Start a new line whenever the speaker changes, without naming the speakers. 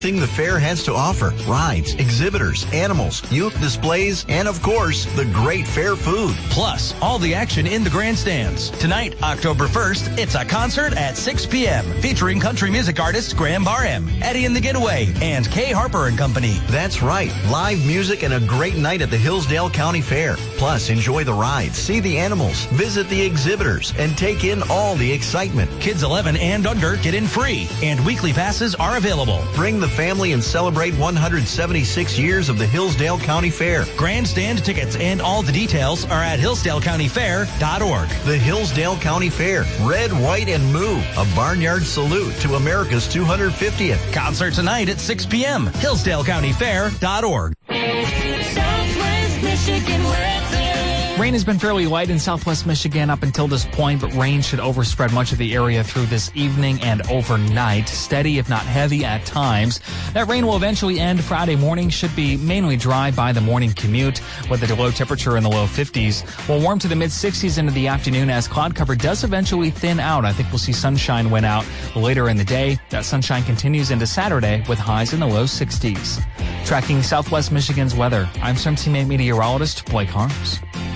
Everything the fair has to offer: rides, exhibitors, animals, youth displays, and of course, the great fair food.
Plus, all the action in the grandstands. Tonight, October 1st, it's a concert at 6 p.m. featuring country music artist Graham Barham, Eddie and the Getaway, and Kay Harper and Company.
That's right. Live music and a great night at the Hillsdale County Fair. Plus, enjoy the rides, see the animals, visit the exhibitors, and take in all the excitement.
Kids 11 and under get in free, and weekly passes are available.
Bring the family and celebrate 176 years of the Hillsdale County Fair.
Grandstand tickets and all the details are at hillsdalecountyfair.org.
The Hillsdale County Fair. Red, white, and moo. A barnyard salute to America's 250th.
Concert tonight at 6 p.m. hillsdalecountyfair.org.
Southwest Michigan weather.
Rain has been fairly light in southwest Michigan up until this point, but rain should overspread much of the area through this evening and overnight. Steady, if not heavy, at times. That rain will eventually end Friday morning. Should be mainly dry by the morning commute, with a low temperature in the low 50s. We'll warm to the mid-60s into the afternoon as cloud cover does eventually thin out. I think we'll see sunshine win out later in the day. That sunshine continues into Saturday with highs in the low 60s. Tracking southwest Michigan's weather, I'm 17 meteorologist Blake Harms.